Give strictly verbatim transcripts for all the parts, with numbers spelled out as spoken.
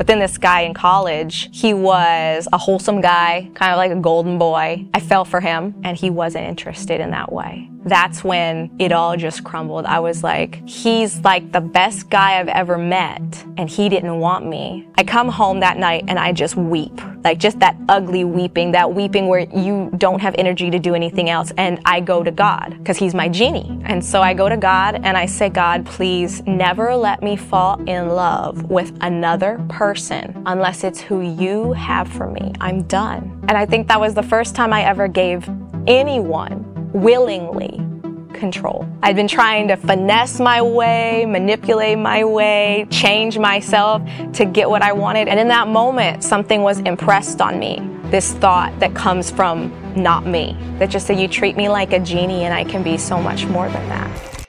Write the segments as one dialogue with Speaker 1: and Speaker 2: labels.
Speaker 1: But then this guy in college, he was a wholesome guy, kind of like a golden boy. I fell for him, and he wasn't interested in that way. That's when it all just crumbled. I was like, he's like the best guy I've ever met, and he didn't want me. I come home that night and I just weep. Like just that ugly weeping, that weeping where you don't have energy to do anything else. And I go to God because he's my genie. And so I go to God and I say, God, please never let me fall in love with another person unless it's who you have for me. I'm done. And I think that was the first time I ever gave anyone willingly control. I'd been trying to finesse my way, manipulate my way, change myself to get what I wanted. And in that moment, something was impressed on me. This thought that comes from not me, that just said, you treat me like a genie and I can be so much more than that.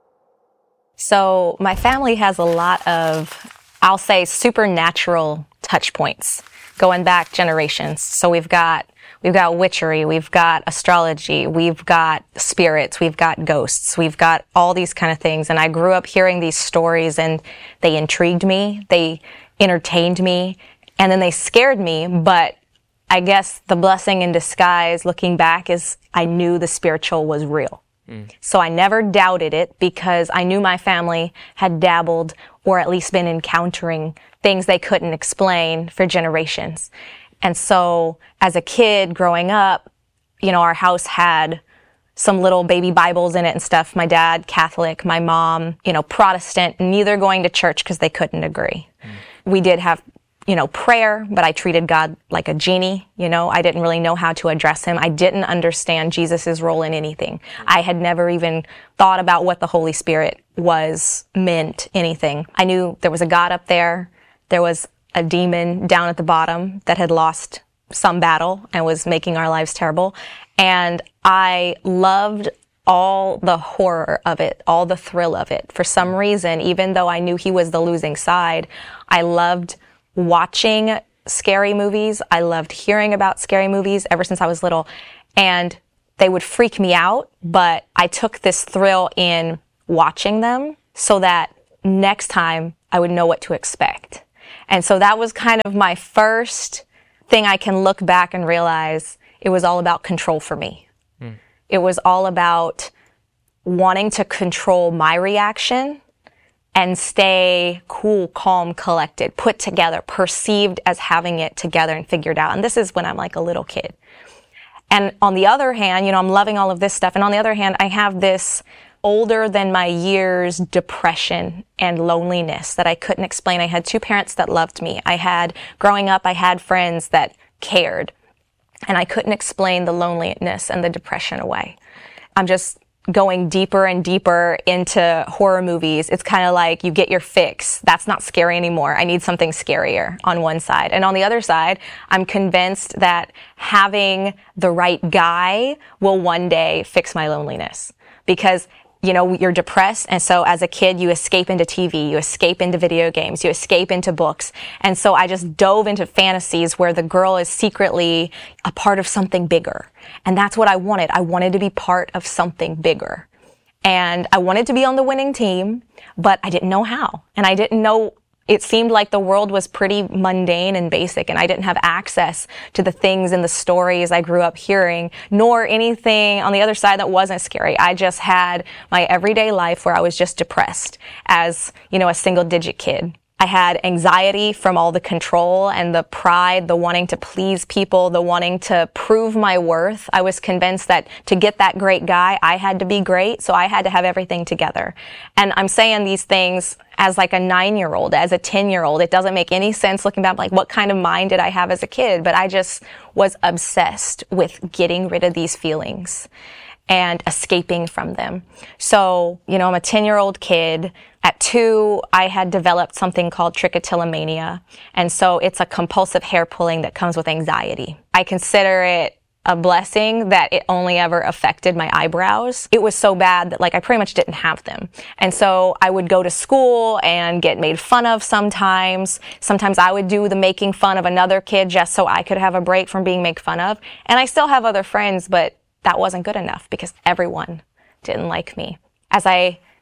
Speaker 1: So my family has a lot of, I'll say, supernatural touch points going back generations. So we've got We've got witchery, we've got astrology, we've got spirits, we've got ghosts, we've got all these kind of things. And I grew up hearing these stories and they intrigued me, they entertained me, and then they scared me. But I guess the blessing in disguise looking back is I knew the spiritual was real. Mm. So I never doubted it because I knew my family had dabbled or at least been encountering things they couldn't explain for generations. And so as a kid growing up, you know, our house had some little baby Bibles in it and stuff. My dad, Catholic, my mom, you know, Protestant, neither going to church because they couldn't agree. Mm. We did have, you know, prayer, but I treated God like a genie. You know, I didn't really know how to address him. I didn't understand Jesus's role in anything. I had never even thought about what the Holy Spirit was, meant, anything. I knew there was a God up there. There was a demon down at the bottom that had lost some battle and was making our lives terrible. And I loved all the horror of it, all the thrill of it. For some reason, even though I knew he was the losing side, I loved watching scary movies. I loved hearing about scary movies ever since I was little. And they would freak me out, but I took this thrill in watching them so that next time I would know what to expect. And so that was kind of my first thing I can look back and realize it was all about control for me. Mm. It was all about wanting to control my reaction and stay cool, calm, collected, put together, perceived as having it together and figured out. And this is when I'm like a little kid. And on the other hand, you know, I'm loving all of this stuff. And on the other hand, I have this older than my years depression and loneliness that I couldn't explain. I had two parents that loved me. I had, growing up, I had friends that cared. And I couldn't explain the loneliness and the depression away. I'm just going deeper and deeper into horror movies. It's kind of like you get your fix. That's not scary anymore. I need something scarier on one side. And on the other side, I'm convinced that having the right guy will one day fix my loneliness. Because you know, you're depressed, and so as a kid, you escape into T V, you escape into video games, you escape into books. And so I just dove into fantasies where the girl is secretly a part of something bigger. And that's what I wanted. I wanted to be part of something bigger. And I wanted to be on the winning team, but I didn't know how. And I didn't know, it seemed like the world was pretty mundane and basic, and I didn't have access to the things and the stories I grew up hearing, nor anything on the other side that wasn't scary. I just had my everyday life where I was just depressed as, you know, a single digit kid. I had anxiety from all the control and the pride, the wanting to please people, the wanting to prove my worth. I was convinced that to get that great guy, I had to be great, so I had to have everything together. And I'm saying these things as like a nine-year-old, as a ten-year-old. It doesn't make any sense looking back, like what kind of mind did I have as a kid? But I just was obsessed with getting rid of these feelings and escaping from them. So, you know, I'm a ten-year-old kid. At two, I had developed something called trichotillomania. And so it's a compulsive hair pulling that comes with anxiety. I consider it a blessing that it only ever affected my eyebrows. It was so bad that like I pretty much didn't have them. And so I would go to school and get made fun of sometimes. Sometimes I would do the making fun of another kid just so I could have a break from being made fun of. And I still have other friends, but that wasn't good enough because everyone didn't like me. As I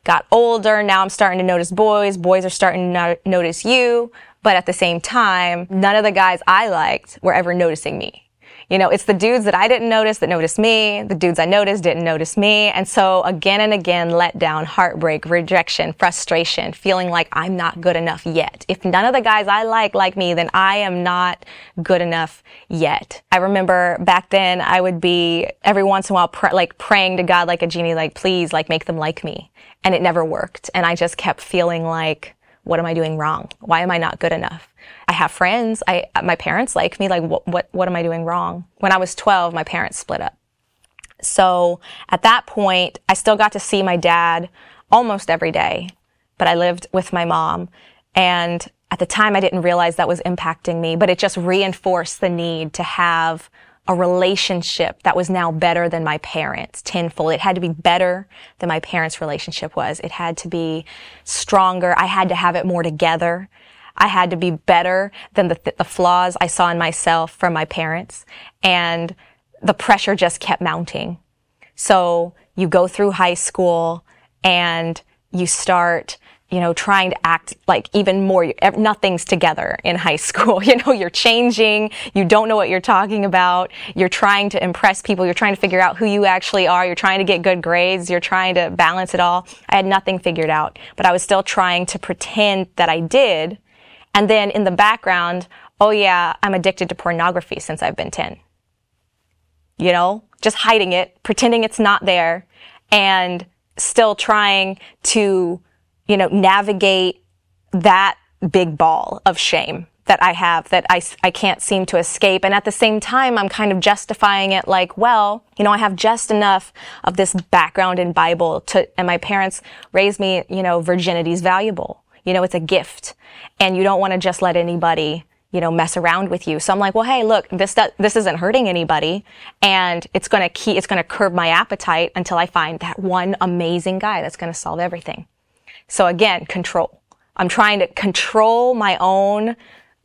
Speaker 1: got older, now I'm starting to notice boys. Boys are starting to no- notice you. But at the same time, none of the guys I liked were ever noticing me. You know, it's the dudes that I didn't notice that noticed me. The dudes I noticed didn't notice me. And so again and again, let down, heartbreak, rejection, frustration, feeling like I'm not good enough yet. If none of the guys I like like me, then I am not good enough yet. I remember back then I would be every once in a while pr- like praying to God like a genie, like, please, like, make them like me. And it never worked. And I just kept feeling like, what am I doing wrong? Why am I not good enough? I have friends. I, my parents like me. Like, what, what, what am I doing wrong? When I was twelve, my parents split up. So at that point, I still got to see my dad almost every day, but I lived with my mom. And at the time, I didn't realize that was impacting me, but it just reinforced the need to have a relationship that was now better than my parents, tenfold. It had to be better than my parents' relationship was. It had to be stronger. I had to have it more together. I had to be better than the, th- the flaws I saw in myself from my parents. And the pressure just kept mounting. So you go through high school and you start, you know, trying to act like even more, nothing's together in high school. You know, you're changing. You don't know what you're talking about. You're trying to impress people. You're trying to figure out who you actually are. You're trying to get good grades. You're trying to balance it all. I had nothing figured out, but I was still trying to pretend that I did. And then in the background, oh yeah, I'm addicted to pornography since I've been ten. You know, just hiding it, pretending it's not there, and still trying to, you know, navigate that big ball of shame that I have, that I, I can't seem to escape. And at the same time, I'm kind of justifying it like, well, you know, I have just enough of this background in Bible to, and my parents raised me, you know, virginity is valuable. You know, it's a gift, and you don't want to just let anybody, you know, mess around with you. So I'm like, well, hey, look, this, this isn't hurting anybody, and it's going to keep, it's going to curb my appetite until I find that one amazing guy that's going to solve everything. So again, control. I'm trying to control my own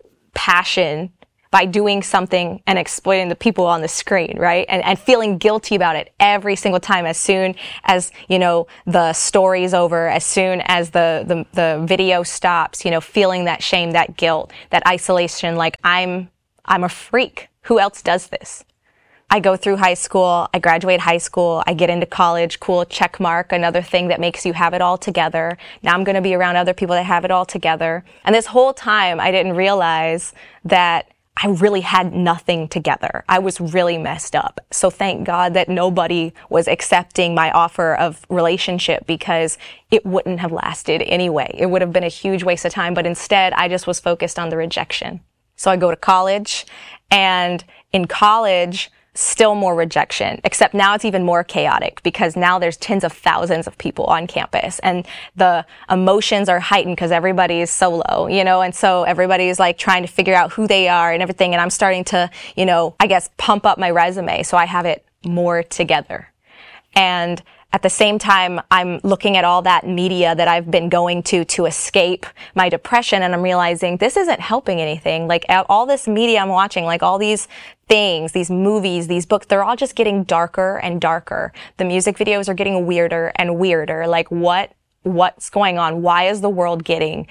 Speaker 1: passion by doing something and exploiting the people on the screen, right? And, and feeling guilty about it every single time. As soon as, you know, the story's over, as soon as the, the, the video stops, you know, feeling that shame, that guilt, that isolation, like I'm, I'm a freak. Who else does this? I go through high school, I graduate high school, I get into college, cool, check mark, another thing that makes you have it all together. Now I'm going to be around other people that have it all together. And this whole time I didn't realize that I really had nothing together. I was really messed up. So thank God that nobody was accepting my offer of relationship, because it wouldn't have lasted anyway. It would have been a huge waste of time, but instead I just was focused on the rejection. So I go to college, and in college, still more rejection, except now it's even more chaotic, because now there's tens of thousands of people on campus, and the emotions are heightened because everybody's solo, you know, and so everybody's like trying to figure out who they are and everything. And I'm starting to, you know, I guess pump up my resume so I have it more together. And at the same time, I'm looking at all that media that I've been going to to escape my depression, and I'm realizing this isn't helping anything. Like all this media I'm watching, like all these things, these movies, these books, they're all just getting darker and darker. The music videos are getting weirder and weirder. Like what, what's going on? Why is the world getting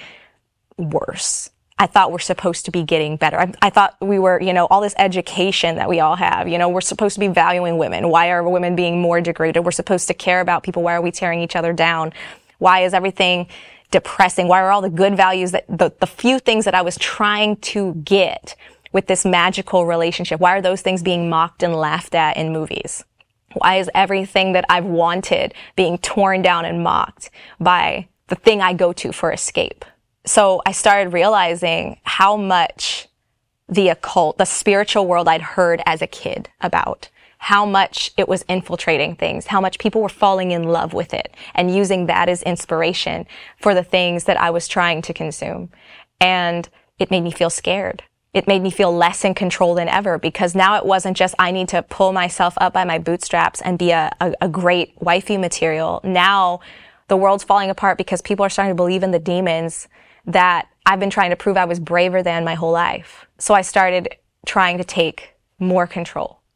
Speaker 1: worse? I thought we're supposed to be getting better. I, I thought we were, you know, all this education that we all have, you know, we're supposed to be valuing women. Why are women being more degraded? We're supposed to care about people. Why are we tearing each other down? Why is everything depressing? Why are all the good values that, the, the few things that I was trying to get with this magical relationship, why are those things being mocked and laughed at in movies? Why is everything that I've wanted being torn down and mocked by the thing I go to for escape? So I started realizing how much the occult, the spiritual world I'd heard as a kid about, how much it was infiltrating things, how much people were falling in love with it and using that as inspiration for the things that I was trying to consume. And it made me feel scared. It made me feel less in control than ever, because now it wasn't just I need to pull myself up by my bootstraps and be a, a, a great wifey material. Now the world's falling apart because people are starting to believe in the demons that I've been trying to prove I was braver than my whole life. So I started trying to take more control.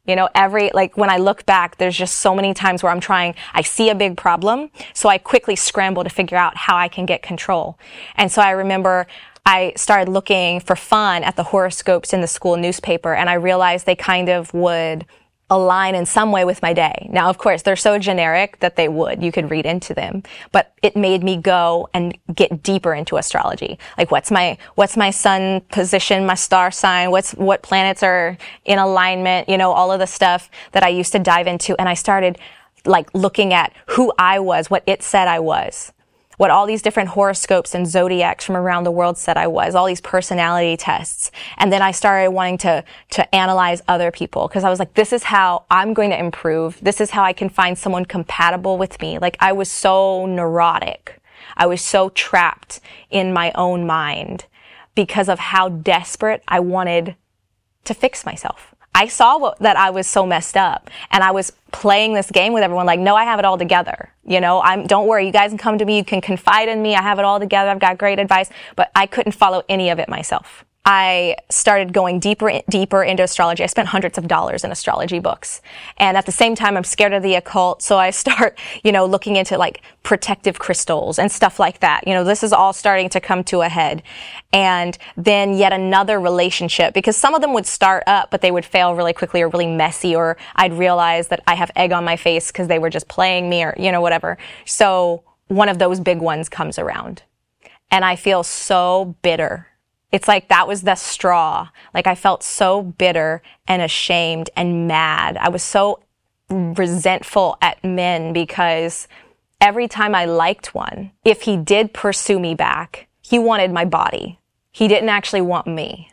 Speaker 1: You know, every, like when I look back, there's just so many times where I'm trying, I see a big problem, so I quickly scramble to figure out how I can get control. And so I remember I started looking for fun at the horoscopes in the school newspaper, and I realized they kind of would align in some way with my day. Now, of course, they're so generic that they would. You could read into them. But it made me go and get deeper into astrology. Like, what's my, what's my sun position, my star sign, what's, what planets are in alignment, you know, all of the stuff that I used to dive into. And I started, like, looking at who I was, what it said I was, what all these different horoscopes and zodiacs from around the world said I was, all these personality tests. And then I started wanting to, to analyze other people, because I was like, this is how I'm going to improve. This is how I can find someone compatible with me. Like, I was so neurotic. I was so trapped in my own mind because of how desperate I wanted to fix myself. I saw what, that I was so messed up, and I was playing this game with everyone like, no, I have it all together. You know, I'm, don't worry, you guys can come to me, you can confide in me, I have it all together, I've got great advice, but I couldn't follow any of it myself. I started going deeper, deeper into astrology. I spent hundreds of dollars in astrology books. And at the same time, I'm scared of the occult. So I start, you know, looking into like protective crystals and stuff like that. You know, this is all starting to come to a head. And then yet another relationship, because some of them would start up, but they would fail really quickly or really messy, or I'd realize that I have egg on my face because they were just playing me, or, you know, whatever. So one of those big ones comes around, and I feel so bitter. It's like that was the straw. Like, I felt so bitter and ashamed and mad. I was so resentful at men because every time I liked one, if he did pursue me back, he wanted my body. He didn't actually want me.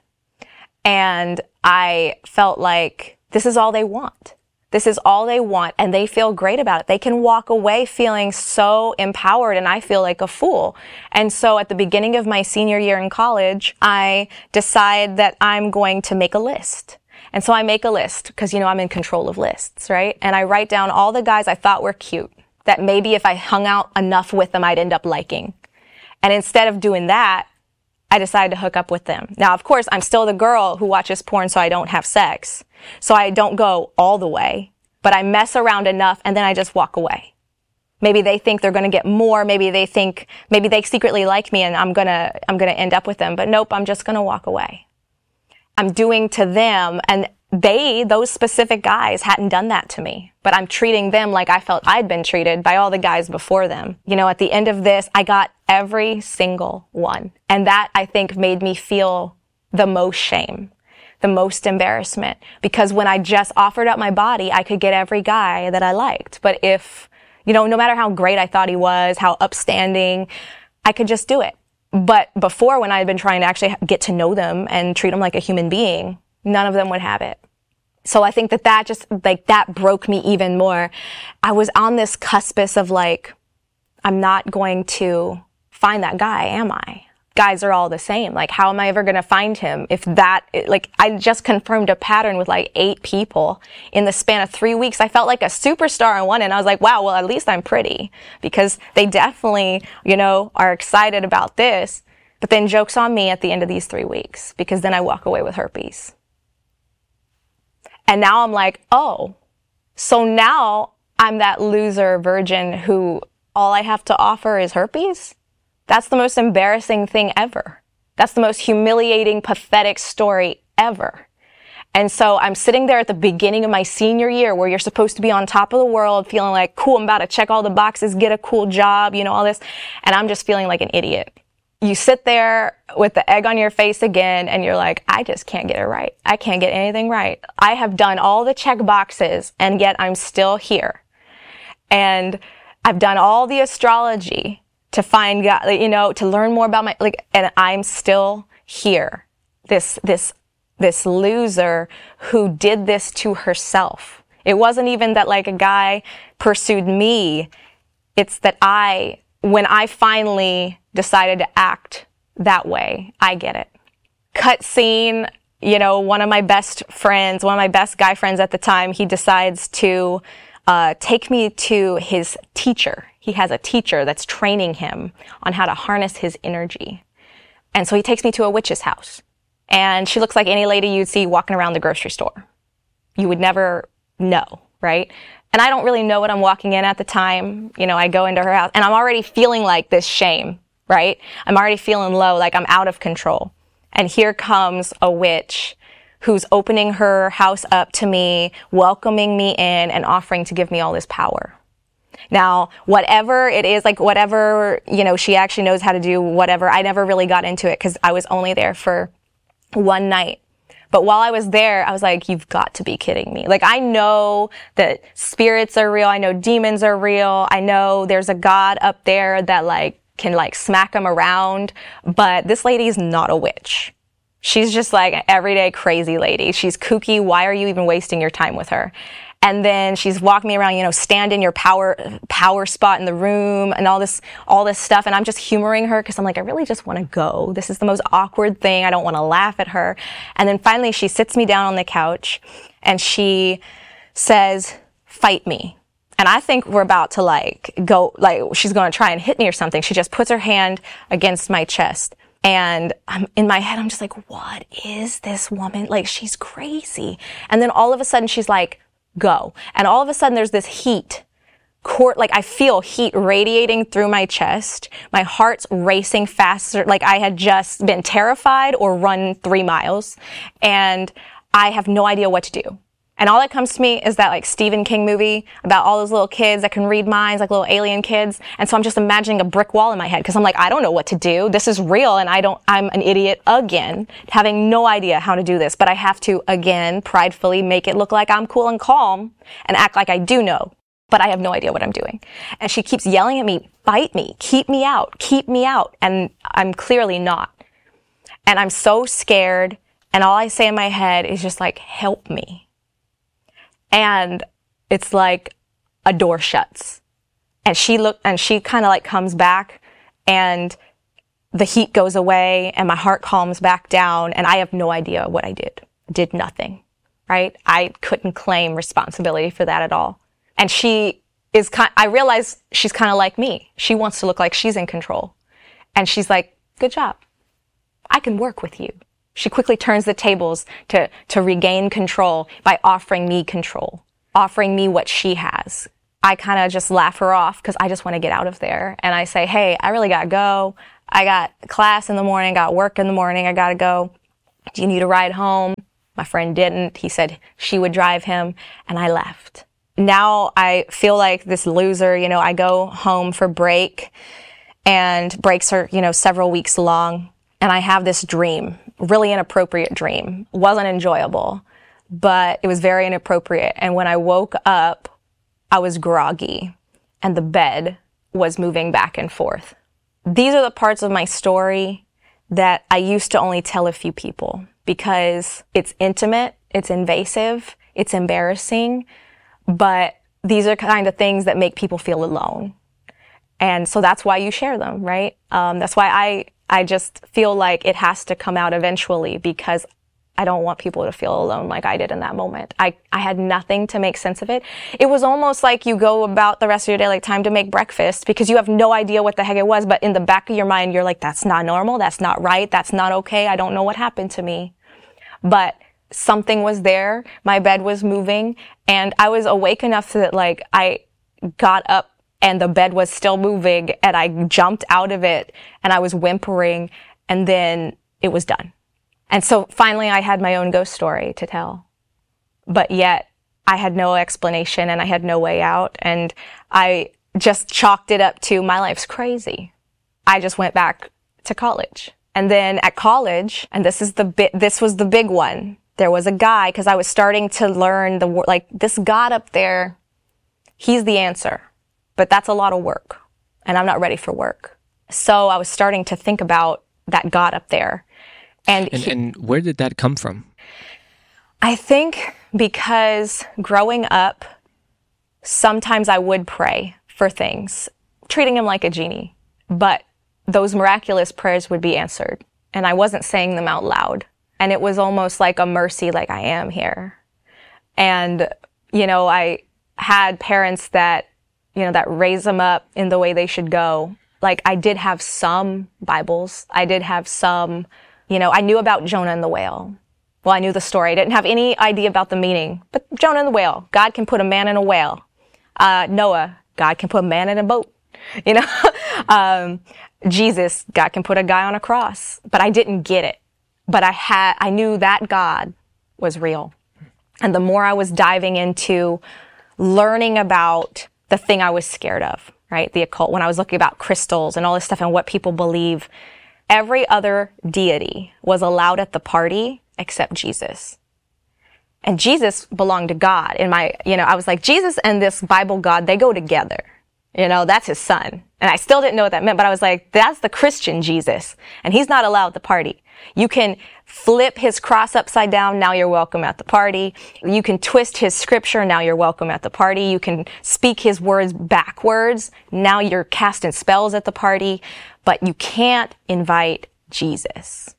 Speaker 1: And I felt like this is all they want. This is all they want, and they feel great about it. They can walk away feeling so empowered, and I feel like a fool. And so at the beginning of my senior year in college, I decide that I'm going to make a list. And so I make a list because, you know, I'm in control of lists, right? And I write down all the guys I thought were cute, that maybe if I hung out enough with them, I'd end up liking. And instead of doing that, I decided to hook up with them. Now, of course, I'm still the girl who watches porn so I don't have sex. So I don't go all the way, but I mess around enough, and then I just walk away. Maybe they think they're going to get more. Maybe they think, maybe they secretly like me and I'm going to, I'm going to end up with them. But nope, I'm just going to walk away. I'm doing to them, and they, those specific guys hadn't done that to me, but I'm treating them like I felt I'd been treated by all the guys before them. You know, at the end of this, I got every single one. And that, I think, made me feel the most shame, the most embarrassment, because when I just offered up my body, I could get every guy that I liked. But if, you know, no matter how great I thought he was, how upstanding, I could just do it. But before, when I had been trying to actually get to know them and treat them like a human being, none of them would have it. So I think that that just, like, that broke me even more. I was on this cuspis of like, I'm not going to find that guy, am I? Guys are all the same. Like, how am I ever going to find him if that, like, I just confirmed a pattern with like eight people in the span of three weeks. I felt like a superstar on one end. I was like, wow, well, at least I'm pretty, because they definitely, you know, are excited about this. But then joke's on me at the end of these three weeks, because then I walk away with herpes. And now I'm like, oh, so now I'm that loser virgin who all I have to offer is herpes? That's the most embarrassing thing ever. That's the most humiliating, pathetic story ever. And so I'm sitting there at the beginning of my senior year, where you're supposed to be on top of the world, feeling like, cool, I'm about to check all the boxes, get a cool job, you know, all this. And I'm just feeling like an idiot. You sit there with the egg on your face again, and you're like, I just can't get it right. I can't get anything right. I have done all the check boxes, and yet I'm still here. And I've done all the astrology to find God, you know, to learn more about my, like, and I'm still here. This, this, this loser who did this to herself. It wasn't even that like a guy pursued me. It's that I, when I finally decided to act that way, I get it. Cut scene, you know, one of my best friends, one of my best guy friends at the time, he decides to uh, take me to his teacher. He has a teacher that's training him on how to harness his energy. And so he takes me to a witch's house. And she looks like any lady you'd see walking around the grocery store. you would never know, right? And I don't really know what I'm walking in at the time. You know, I go into her house and I'm already feeling like this shame, right? I'm already feeling low, like I'm out of control. And here comes a witch who's opening her house up to me, welcoming me in and offering to give me all this power. Now, whatever it is, like whatever, you know, she actually knows how to do whatever, I never really got into it because I was only there for one night. But while I was there, I was like, you've got to be kidding me. Like, I know that spirits are real. I know demons are real. I know there's a God up there that like can like smack them around. But this lady's not a witch. She's just like an everyday crazy lady. She's kooky. Why are you even wasting your time with her? And then she's walking me around, you know, stand in your power, power spot in the room and all this, all this stuff. And I'm just humoring her because I'm like, I really just want to go. This is the most awkward thing. I don't want to laugh at her. And then finally she sits me down on the couch and she says, fight me. And I think we're about to like go, like she's going to try and hit me or something. She just puts her hand against my chest. And I'm in my head, I'm just like, what is this woman? Like, she's crazy. And then all of a sudden she's like, go. And all of a sudden there's this heat, court, like I feel heat radiating through my chest. My heart's racing faster, like I had just been terrified or run three miles. And I have no idea what to do. And all that comes to me is that like Stephen King movie about all those little kids that can read minds, like little alien kids. And so I'm just imagining a brick wall in my head because I'm like, I don't know what to do. This is real. And I don't, I'm an idiot again, having no idea how to do this. But I have to, again, pridefully make it look like I'm cool and calm and act like I do know. But I have no idea what I'm doing. And she keeps yelling at me, fight me, keep me out, keep me out. And I'm clearly not. And I'm so scared. And all I say in my head is just like, help me. And it's like a door shuts and she look, and she kind of like comes back and the heat goes away and my heart calms back down and I have no idea what I did. I did nothing, right? I couldn't claim responsibility for that at all. And she is kind, I realize she's kind of like me. She wants to look like she's in control. And she's like, good job. I can work with you. She quickly turns the tables to, to regain control by offering me control, offering me what she has. I kind of just laugh her off because I just want to get out of there. And I say, hey, I really got to go. I got class in the morning, got work in the morning. I got to go. Do you need a ride home? My friend didn't. He said she would drive him and I left. Now I feel like this loser. You know, I go home for break and breaks are, you know, several weeks long. And I have this dream, really inappropriate dream. It wasn't enjoyable, but it was very inappropriate. And when I woke up, I was groggy and the bed was moving back and forth. These are the parts of my story that I used to only tell a few people because it's intimate, it's invasive, it's embarrassing, but these are kind of things that make people feel alone. And so that's why you share them, right? Um, that's why I I just feel like it has to come out eventually because I don't want people to feel alone like I did in that moment. I, I had nothing to make sense of it. It was almost like you go about the rest of your day like time to make breakfast because you have no idea what the heck it was. But in the back of your mind, you're like, that's not normal. That's not right. That's not okay. I don't know what happened to me. But something was there. My bed was moving and I was awake enough that like I got up and the bed was still moving and I jumped out of it and I was whimpering and then it was done. And so finally I had my own ghost story to tell. But yet I had no explanation and I had no way out and I just chalked it up to my life's crazy. I just went back to college. And then at college, and this is the bi- this was the big one. There was a guy because I was starting to learn the like this God up there, he's the answer. But that's a lot of work, and I'm not ready for work. So I was starting to think about that God up there. And,
Speaker 2: and,
Speaker 1: he,
Speaker 2: and where did that come from?
Speaker 1: I think because growing up, sometimes I would pray for things, treating him like a genie. But those miraculous prayers would be answered, and I wasn't saying them out loud. And it was almost like a mercy, like I am here. And, you know, I had parents that you know, that raise them up in the way they should go. Like I did have some Bibles. I did have some, you know, I knew about Jonah and the whale. Well, I knew the story. I didn't have any idea about the meaning. But Jonah and the whale, God can put a man in a whale. Uh, Noah, God can put a man in a boat. You know, um, Jesus, God can put a guy on a cross. But I didn't get it. But I had, I knew that God was real. And the more I was diving into learning about the thing I was scared of, right? The occult, when I was looking about crystals and all this stuff and what people believe, every other deity was allowed at the party except Jesus. And Jesus belonged to God. In my, you know, I was like, Jesus and this Bible God, they go together. You know, that's his son. And I still didn't know what that meant, but I was like, that's the Christian Jesus. And he's not allowed at the party. You can flip his cross upside down, now you're welcome at the party. You can twist his scripture, now you're welcome at the party. You can speak his words backwards, now you're casting spells at the party. But you can't invite Jesus.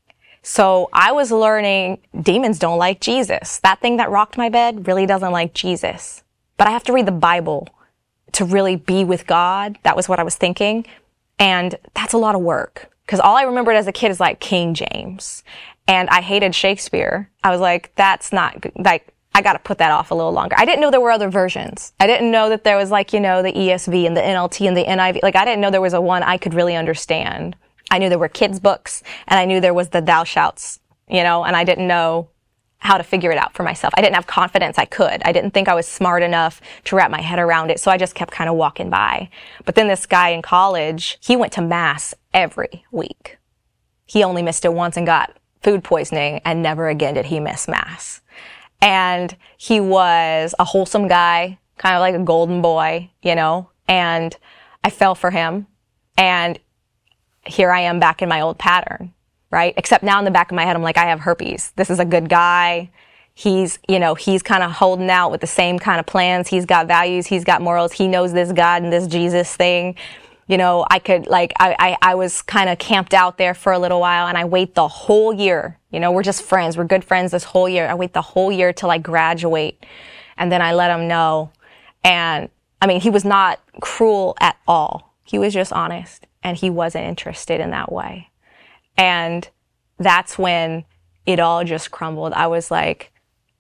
Speaker 1: So I was learning demons don't like Jesus. That thing that rocked my bed really doesn't like Jesus. But I have to read the Bible to really be with God. That was what I was thinking. And that's a lot of work. Because all I remembered as a kid is like King James. And I hated Shakespeare. I was like, that's not good. Like, I got to put that off a little longer. I didn't know there were other versions. I didn't know that there was like, you know, the E S V and the N L T and the N I V. Like, I didn't know there was a one I could really understand. I knew there were kids' books and I knew there was the thou shouts, you know, and I didn't know how to figure it out for myself. I didn't have confidence I could. I didn't think I was smart enough to wrap my head around it. So I just kept kind of walking by. But then this guy in college, he went to mass every week. He only missed it once and got food poisoning, and never again did he miss mass. And he was a wholesome guy, kind of like a golden boy, you know, and I fell for him. And here I am back in my old pattern. Right? Except now in the back of my head, I'm like, I have herpes. This is a good guy. He's, you know, he's kind of holding out with the same kind of plans. He's got values. He's got morals. He knows this God and this Jesus thing. You know, I could like, I, I, I was kind of camped out there for a little while, and I wait the whole year. You know, we're just friends. We're good friends this whole year. I wait the whole year till I graduate. And then I let him know. And I mean, he was not cruel at all. He was just honest, and he wasn't interested in that way. And that's when it all just crumbled. I was like,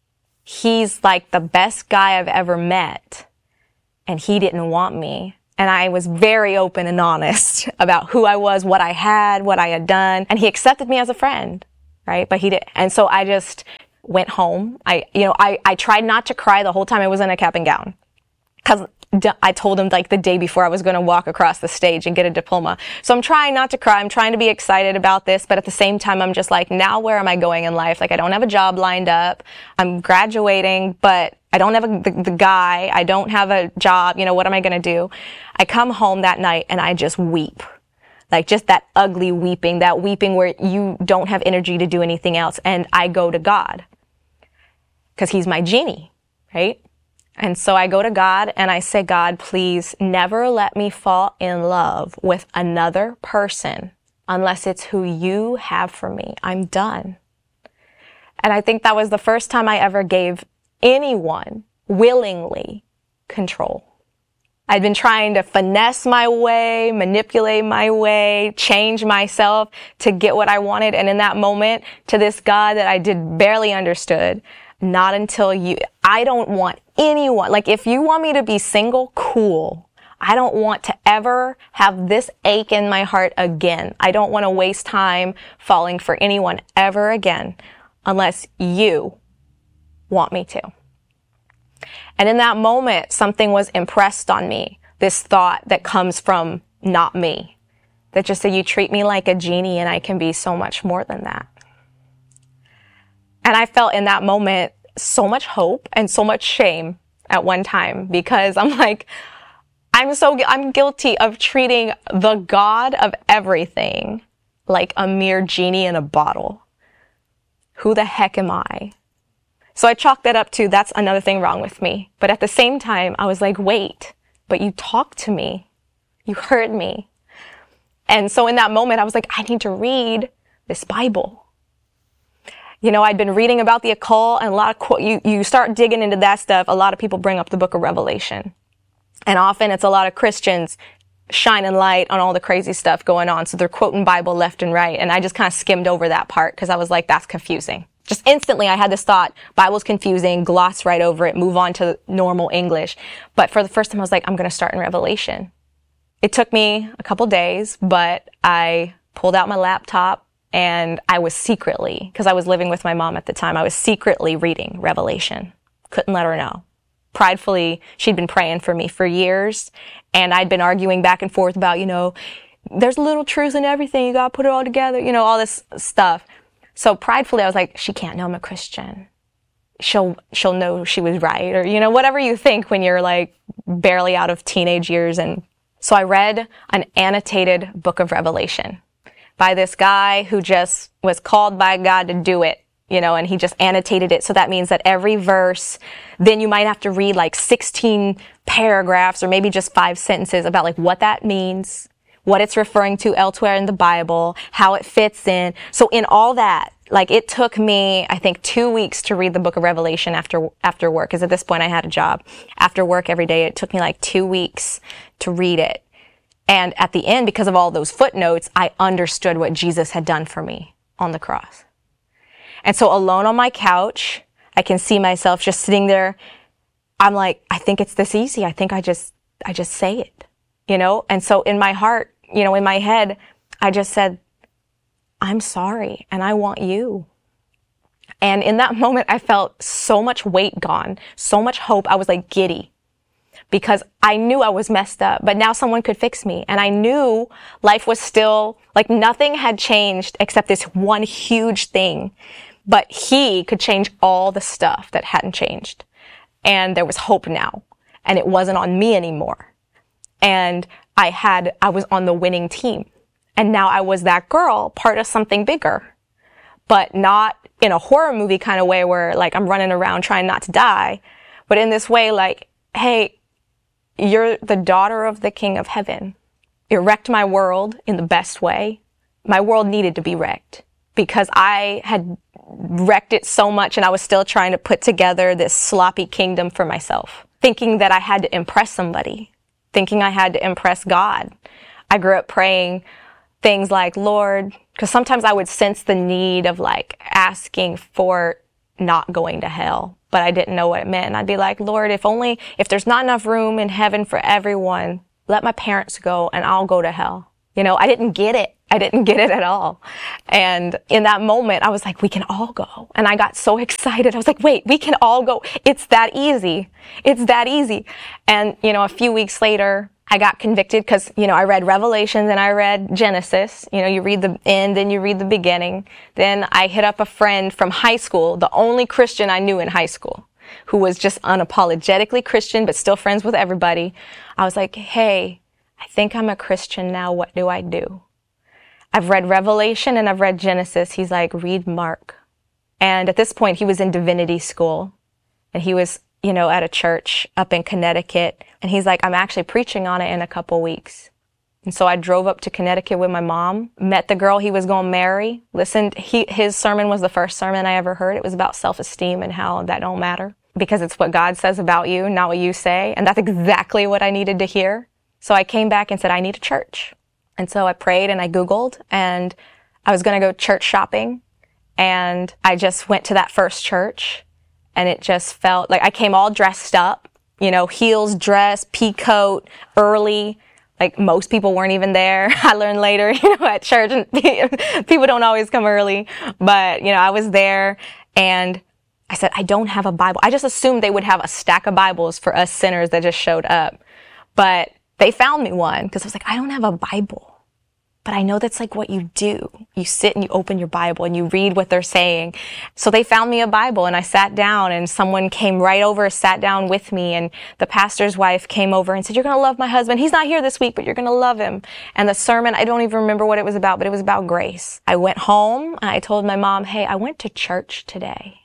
Speaker 1: he's like the best guy I've ever met, and he didn't want me. And I was very open and honest about who I was, what I had, what I had done. And he accepted me as a friend, right? But he didn't. And so I just went home. I, you know, I, I tried not to cry the whole time I was in a cap and gown. Cause I told him like the day before I was going to walk across the stage and get a diploma. So I'm trying not to cry. I'm trying to be excited about this. But at the same time, I'm just like, now where am I going in life? Like, I don't have a job lined up. I'm graduating, but I don't have a, the, the guy. I don't have a job. You know, what am I going to do? I come home that night and I just weep. Like just that ugly weeping, that weeping where you don't have energy to do anything else. And I go to God because he's my genie, right? And so I go to God and I say, God, please never let me fall in love with another person unless it's who you have for me. I'm done. And I think that was the first time I ever gave anyone willingly control. I'd been trying to finesse my way, manipulate my way, change myself to get what I wanted. And in that moment, to this God that I did barely understood, not until you, I don't want anyone, like if you want me to be single, cool. I don't want to ever have this ache in my heart again. I don't want to waste time falling for anyone ever again unless you want me to. And in that moment, something was impressed on me, this thought that comes from not me, that just said, you treat me like a genie and I can be so much more than that. And I felt in that moment so much hope and so much shame at one time, because I'm like, I'm so, I'm guilty of treating the God of everything like a mere genie in a bottle. Who the heck am I? So I chalked that up to, that's another thing wrong with me. But at the same time, I was like, wait, but you talked to me. You heard me. And so in that moment, I was like, I need to read this Bible. You know, I'd been reading about the occult, and a lot of, qu- you, you start digging into that stuff, a lot of people bring up the book of Revelation. And often it's a lot of Christians shining light on all the crazy stuff going on. So they're quoting Bible left and right. And I just kind of skimmed over that part because I was like, that's confusing. Just instantly, I had this thought, Bible's confusing, gloss right over it, move on to normal English. But for the first time, I was like, I'm going to start in Revelation. It took me a couple days, but I pulled out my laptop and I was secretly, because I was living with my mom at the time, I was secretly reading Revelation. Couldn't let her know. Pridefully, she'd been praying for me for years, and I'd been arguing back and forth about, you know, there's little truths in everything, you gotta put it all together, you know, all this stuff. So pridefully, I was like, she can't know I'm a Christian. She'll, she'll know she was right, or, you know, whatever you think when you're like barely out of teenage years. And so I read an annotated book of Revelation by this guy who just was called by God to do it, you know, and he just annotated it. So that means that every verse, then you might have to read like sixteen paragraphs or maybe just five sentences about like what that means, what it's referring to elsewhere in the Bible, how it fits in. So in all that, like it took me, I think, two weeks to read the book of Revelation after, after work. Cause at this point I had a job after work every day. It took me like two weeks to read it. And at the end, because of all those footnotes, I understood what Jesus had done for me on the cross. And so alone on my couch, I can see myself just sitting there. I'm like, I think it's this easy. I think I just, I just say it, you know? And so in my heart, you know, in my head, I just said, I'm sorry and I want you. And in that moment, I felt so much weight gone, so much hope. I was like giddy because I knew I was messed up, but now someone could fix me. And I knew life was still, like nothing had changed except this one huge thing. But he could change all the stuff that hadn't changed. And there was hope now. And it wasn't on me anymore. And I had, I was on the winning team. And now I was that girl, part of something bigger. But not in a horror movie kind of way where like I'm running around trying not to die. But in this way, like, hey, you're the daughter of the King of Heaven. You wrecked my world in the best way. My world needed to be wrecked because I had wrecked it so much and I was still trying to put together this sloppy kingdom for myself, thinking that I had to impress somebody, thinking I had to impress God. I grew up praying things like, Lord, because sometimes I would sense the need of like asking for not going to hell, but I didn't know what it meant. And I'd be like, Lord, if only, if there's not enough room in heaven for everyone, let my parents go and I'll go to hell. You know, I didn't get it. I didn't get it at all. And in that moment, I was like, we can all go. And I got so excited. I was like, wait, we can all go. It's that easy. It's that easy. And, you know, a few weeks later, I got convicted because, you know, I read Revelation, then I read Genesis. You know, you read the end, then you read the beginning. Then I hit up a friend from high school, the only Christian I knew in high school, who was just unapologetically Christian, but still friends with everybody. I was like, hey, I think I'm a Christian now. What do I do? I've read Revelation and I've read Genesis. He's like, read Mark. And at this point, he was in divinity school and he was, you know, at a church up in Connecticut. And he's like, I'm actually preaching on it in a couple weeks. And so I drove up to Connecticut with my mom, met the girl he was going to marry, listened. He, his sermon was the first sermon I ever heard. It was about self-esteem and how that don't matter because it's what God says about you, not what you say. And that's exactly what I needed to hear. So I came back and said, I need a church. And so I prayed and I Googled and I was going to go church shopping. And I just went to that first church and it just felt like I came all dressed up, you know, heels, dress, pea coat, early. Like most people weren't even there. I learned later, you know, at church and people don't always come early, but you know, I was there and I said, I don't have a Bible. I just assumed they would have a stack of Bibles for us sinners that just showed up, but they found me one because I was like, I don't have a Bible, but I know that's like what you do. You sit and you open your Bible and you read what they're saying. So they found me a Bible and I sat down and someone came right over, sat down with me, and the pastor's wife came over and said, you're going to love my husband. He's not here this week, but you're going to love him. And the sermon, I don't even remember what it was about, but it was about grace. I went home and I told my mom, hey, I went to church today.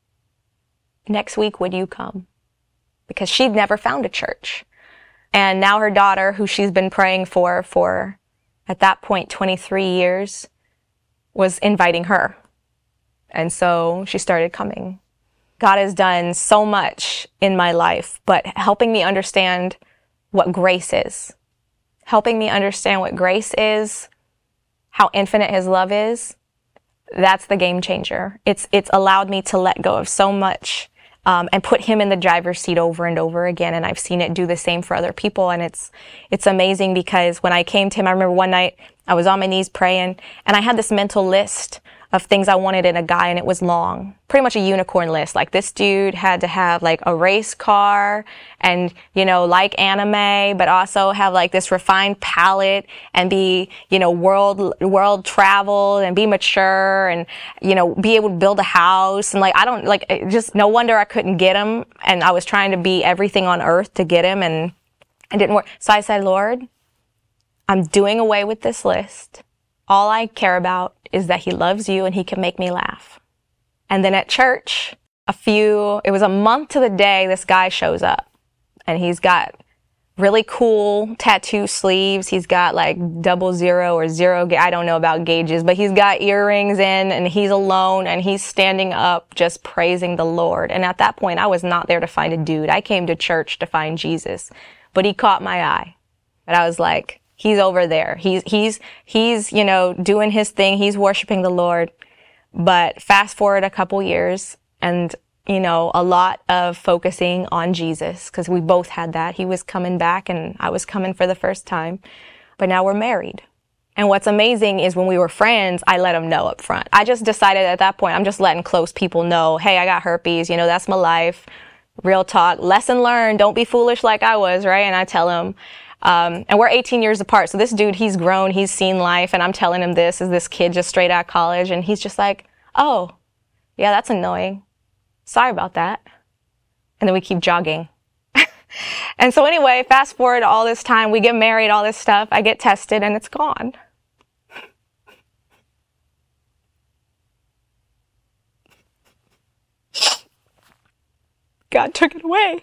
Speaker 1: Next week, would you come? Because she'd never found a church. And now her daughter, who she's been praying for, for at that point, twenty-three years, was inviting her. And so she started coming. God has done so much in my life, but helping me understand what grace is, helping me understand what grace is, how infinite his love is, that's the game changer. It's it's allowed me to let go of so much um, and put him in the driver's seat over and over again. And I've seen it do the same for other people. And it's it's amazing because when I came to him, I remember one night I was on my knees praying, and I had this mental list of things I wanted in a guy, and it was long, pretty much a unicorn list. Like, this dude had to have like a race car and, you know, like anime, but also have like this refined palate and be, you know, world, world traveled and be mature and, you know, be able to build a house. And like, I don't like, it just no wonder I couldn't get him. And I was trying to be everything on earth to get him, and it didn't work. So I said, Lord, I'm doing away with this list. All I care about is that he loves you and he can make me laugh. And then at church, a few, it was a month to the day, this guy shows up, and he's got really cool tattoo sleeves. He's got like double zero or zero, I don't know about gauges, but he's got earrings in, and he's alone, and he's standing up just praising the Lord. And at that point, I was not there to find a dude. I came to church to find Jesus, but he caught my eye. And I was like, he's over there. He's, he's, he's, you know, doing his thing. He's worshiping the Lord. But fast forward a couple years, and, you know, a lot of focusing on Jesus, because we both had that. He was coming back and I was coming for the first time, but now we're married. And what's amazing is when we were friends, I let him know up front. I just decided at that point, I'm just letting close people know, hey, I got herpes, you know, that's my life. Real talk, lesson learned, don't be foolish like I was, right? And I tell him, Um, and we're eighteen years apart. So this dude, he's grown, he's seen life, and I'm telling him this as this kid just straight out of college, and he's just like, oh, yeah, that's annoying. Sorry about that. And then we keep jogging. And so anyway, fast forward all this time, we get married, all this stuff, I get tested, and it's gone. God took it away.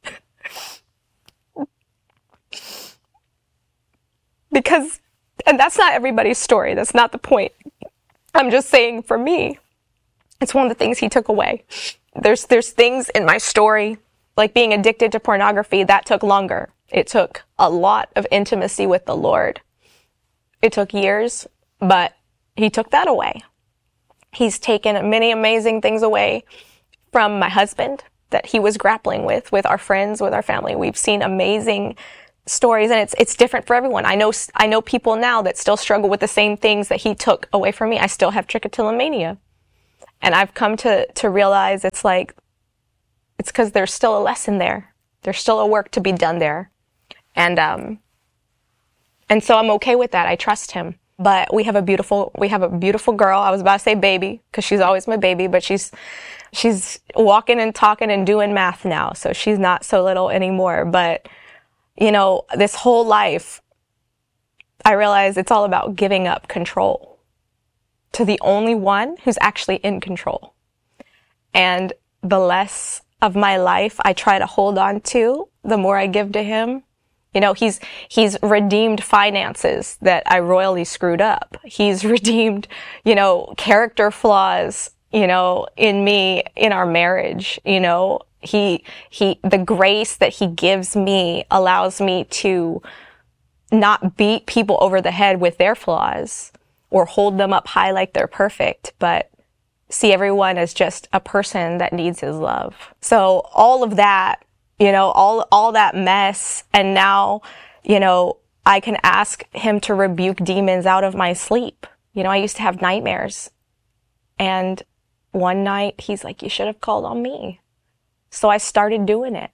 Speaker 1: Because, and that's not everybody's story. That's not the point. I'm just saying, for me, it's one of the things he took away. There's, there's things in my story, like being addicted to pornography, that took longer. It took a lot of intimacy with the Lord. It took years, but he took that away. He's taken many amazing things away from my husband that he was grappling with, with our friends, with our family. We've seen amazing stories, and it's it's different for everyone. I know I know people now that still struggle with the same things that he took away from me. I still have trichotillomania, and I've come to to realize it's like it's because there's still a lesson there. There's still a work to be done there, and um and so I'm okay with that. I trust him. But we have a beautiful we have a beautiful girl. I was about to say baby because she's always my baby, but she's she's walking and talking and doing math now, so she's not so little anymore. But you know, this whole life, I realize it's all about giving up control to the only one who's actually in control. And the less of my life I try to hold on to, the more I give to him. You know, he's, he's redeemed finances that I royally screwed up. He's redeemed, you know, character flaws, you know, in me, in our marriage, you know. He, he, the grace that he gives me allows me to not beat people over the head with their flaws or hold them up high like they're perfect, but see everyone as just a person that needs his love. So all of that, you know, all, all that mess. And now, you know, I can ask him to rebuke demons out of my sleep. You know, I used to have nightmares, and one night he's like, you should have called on me. So I started doing it.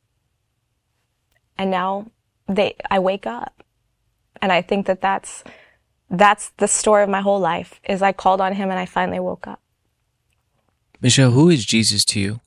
Speaker 1: And now they, I wake up. And I think that that's, that's the story of my whole life, is I called on him and I finally woke up.
Speaker 2: Michelle, who is Jesus to you?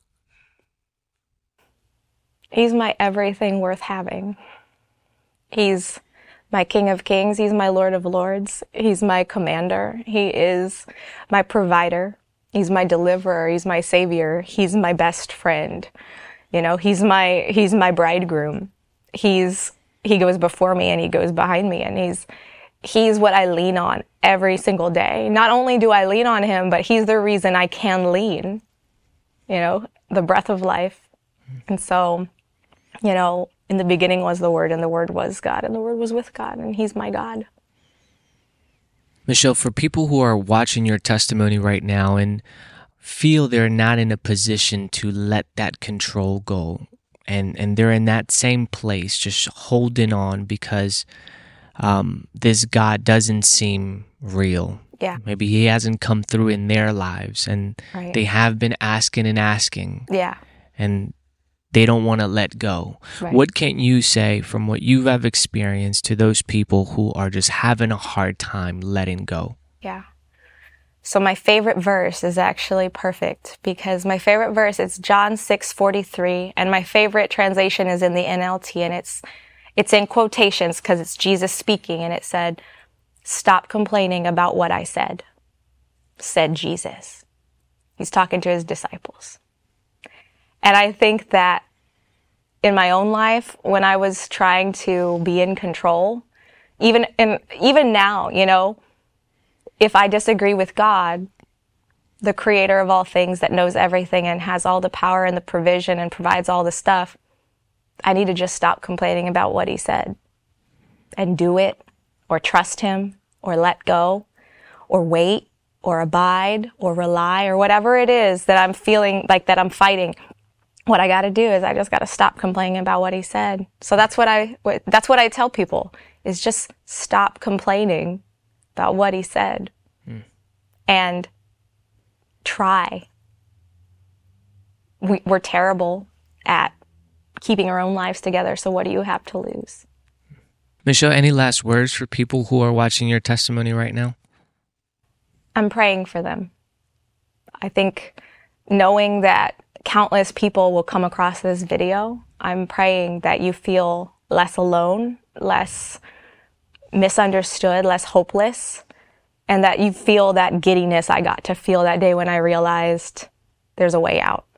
Speaker 1: He's my everything worth having. He's my King of Kings. He's my Lord of Lords. He's my commander. He is my provider. He's my deliverer. He's my savior. He's my best friend. You know, he's my, he's my bridegroom. He's, he goes before me and he goes behind me, and he's, he's what I lean on every single day. Not only do I lean on him, but he's the reason I can lean, you know, the breath of life. And so, you know, in the beginning was the Word, and the Word was God, and the Word was with God, and he's my God.
Speaker 2: Michelle, for people who are watching your testimony right now and feel they're not in a position to let that control go, and, and they're in that same place, just holding on because um, this God doesn't seem real.
Speaker 1: Yeah.
Speaker 2: Maybe he hasn't come through in their lives, and
Speaker 1: Right.
Speaker 2: they have been asking and asking.
Speaker 1: Yeah.
Speaker 2: And they don't want to let go.
Speaker 1: Right.
Speaker 2: What can you say from what you have experienced to those people who are just having a hard time letting go?
Speaker 1: Yeah. So my favorite verse is actually perfect, because my favorite verse is John six forty-three, and my favorite translation is in the N L T, and it's it's in quotations because it's Jesus speaking, and it said, "Stop complaining about what I said," said Jesus. He's talking to his disciples. And I think that in my own life, when I was trying to be in control, even in, even now, you know, if I disagree with God, the creator of all things that knows everything and has all the power and the provision and provides all the stuff, I need to just stop complaining about what he said and do it, or trust him, or let go, or wait, or abide, or rely, or whatever it is that I'm feeling like that I'm fighting. What I got to do is I just got to stop complaining about what he said. So that's what I, that's what I tell people, is just stop complaining about what he said mm. and try. We, we're terrible at keeping our own lives together. So what do you have to lose?
Speaker 2: Michelle, any last words for people who are watching your testimony right now?
Speaker 1: I'm praying for them. I think knowing that countless people will come across this video, I'm praying that you feel less alone, less misunderstood, less hopeless, and that you feel that giddiness I got to feel that day when I realized there's a way out.